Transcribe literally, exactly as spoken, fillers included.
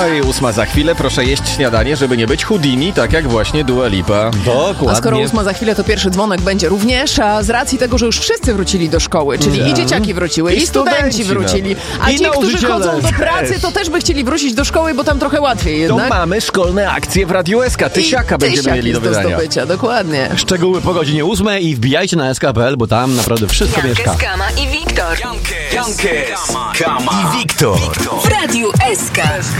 No i ósma za chwilę, proszę jeść śniadanie, żeby nie być Houdini, tak jak właśnie Dua Lipa. Dokładnie. A skoro ósma za chwilę, to pierwszy dzwonek będzie również, a z racji tego, że już wszyscy wrócili do szkoły, czyli Ja. i dzieciaki wróciły, i, I studenci studenci, wrócili, a I ci, którzy nauczyciele chodzą do pracy, też. to też by chcieli wrócić do szkoły, bo tam trochę łatwiej To jednak. mamy szkolne akcje w Radiu S K. Tysiaka I będziemy tysiak mieli do jest wydania. zdobycia, dokładnie. Szczegóły po godzinie ósmej i wbijajcie na S K kropka P L, bo tam naprawdę wszystko mieszka. Jankes, Kama i Wiktor. Jankes, Kama i Wiktor. W Radiu S K.